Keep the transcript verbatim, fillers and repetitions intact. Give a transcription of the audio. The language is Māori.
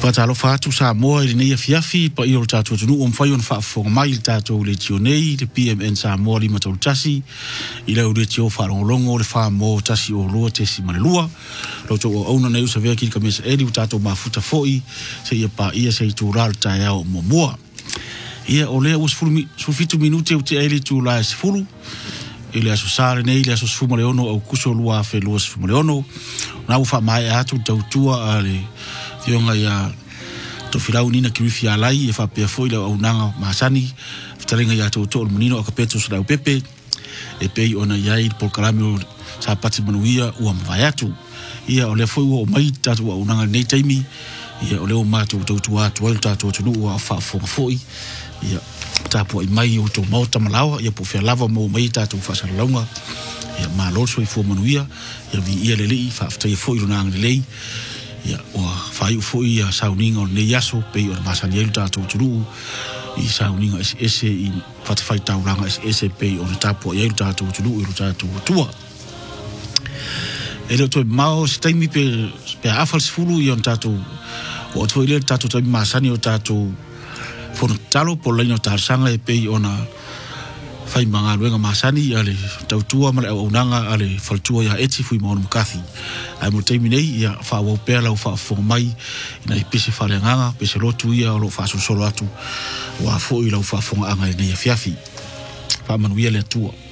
Patalo fatu sa moa i nei fiafi pa i o tātou tunu o mwhai on whaafonga mai i tātou le tio nei, le P M N sa moa lima tau tasi, i leo le tio whaarongolongo le wha mo tasi o lua tesi manelua, roto o auna nei usa vea ki ka mesa eri u tātou mafuta foi, se ia pa ia se i tūrā le tae au mo mua. Ia o lea us fitu minute u te eili tū la e sifuru, i le aso sare nei, le aso sifuma le ono au kuso lua fe lua sifuma le ono, na ufa mai atu tautua a le Fionga ia to filau nina kirifi alai e whapea foi lau au nanga mahasani ftarenga ia tau tō manino a kapeto sa dau pepe e pei ona iai por kalami o sa pati manuia ua mawai atu ia o le foi ua o mai tatu au nanga nei taimi ia o leo mātou tau tua atu ailu tatu atunu ua whaafonga foi ia tāpua i mai o tō mauta malawa ia po whea lava mo mai tatu whaasara launga ia maa lolso i fua manuia ia vi ia lelei whaaftai foi lo nanga lelei ia o fai foi ia sauninga o nei aso pei o masani elu tātou turu i sauninga ese ese i whatawhai tauranga ese ese pei o na tāpua i elu tātou turu i ru tātou tua. E leo toi mao si taimi pe, pe afal sifuru i on tātou o atoi leo tātou taimi masani o tātou fono talo po laino tārsanga e pei o na fai mga luenga masani ale tautua male au unanga ale faltua ya eti fui maono makathi ai mo taimi nei ia wha wau pēr lau wha whonga mai ina i pese whare nganga pese lotu ia o lo wha aso solo atu wa fo i lau wha whonga anga nei a fiafi wha manuia le atua